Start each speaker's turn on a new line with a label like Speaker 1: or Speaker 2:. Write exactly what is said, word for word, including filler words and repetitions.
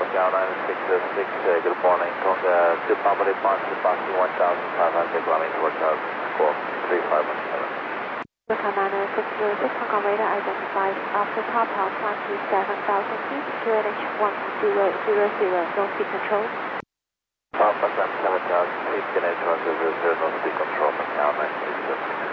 Speaker 1: Macau nine six six, uh, good morning. Tonga to Papa departure, passing one thousand five hundred, runway four thousand four three five one seven.
Speaker 2: Macau nine six zero six, Hong Kong radar identified after Papa twenty-seven thousand feet, Q N H one zero zero zero, no speed control.
Speaker 1: Papa twenty-seven thousand feet, Q N H one zero zero, no speed control, Macau nine six zero six.